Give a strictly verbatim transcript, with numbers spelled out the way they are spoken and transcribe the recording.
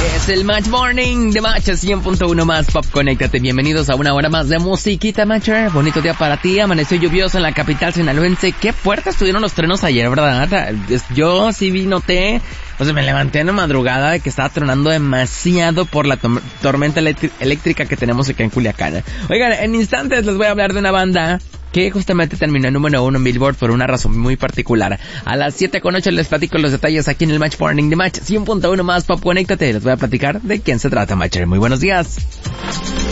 Es el Match Morning de Match cien punto uno más Pop. Conéctate, bienvenidos a una hora más de musiquita, Matcher. Bonito día para ti, amaneció lluvioso en la capital sinaloense. Qué fuertes estuvieron los truenos ayer, ¿verdad? Yo sí vi, noté, o sea, me levanté en la madrugada de que estaba tronando demasiado por la to- tormenta electri- eléctrica que tenemos acá en Culiacán. Oigan, en instantes les voy a hablar de una banda que justamente terminó en número uno en Billboard por una razón muy particular. A las siete con ocho les platico los detalles aquí en el Match Morning de Match cien punto uno más Pop. Conéctate, les voy a platicar de quién se trata, Matcher. Muy buenos días.